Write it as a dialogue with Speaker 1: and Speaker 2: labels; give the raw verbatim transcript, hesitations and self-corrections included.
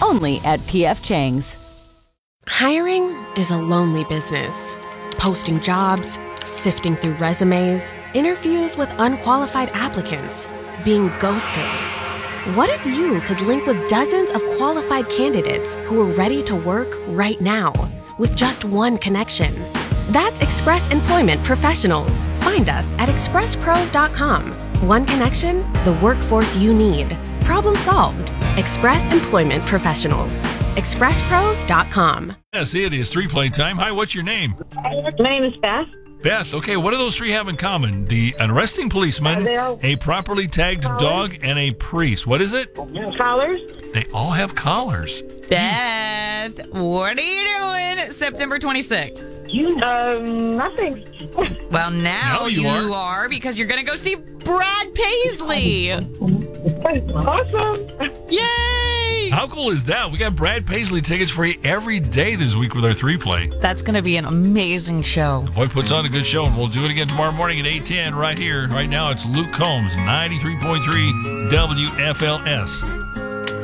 Speaker 1: only at P F Chang's.
Speaker 2: Hiring is a lonely business. Posting jobs, sifting through resumes, interviews with unqualified applicants, being ghosted. What if you could link with dozens of qualified candidates who are ready to work right now with just one connection? That's Express Employment Professionals. Find us at express pros dot com. One connection, the workforce you need. Problem solved. Express Employment Professionals. express pros dot com.
Speaker 3: Yes, it is three-play time. Hi, what's your name?
Speaker 4: My name is Beth.
Speaker 3: Beth, okay, what do those three have in common? The an arresting policeman,
Speaker 4: Uh,
Speaker 3: a properly tagged
Speaker 4: collars.
Speaker 3: dog, and a priest. What is it?
Speaker 4: Collars.
Speaker 3: They all have collars.
Speaker 5: Beth, what are you doing September twenty-sixth?
Speaker 4: Um, nothing.
Speaker 5: Well, now,
Speaker 3: Now you
Speaker 5: you
Speaker 3: are.
Speaker 5: are because you're going to go see Brad Paisley.
Speaker 4: Awesome.
Speaker 5: Yay!
Speaker 3: How cool is that? We got Brad Paisley tickets for you every day this week with our three-play.
Speaker 5: That's going to be an amazing show.
Speaker 3: Boy puts on a good show, and we'll do it again tomorrow morning at eight ten right here. Right now, it's Luke Combs, ninety-three point three W F L S.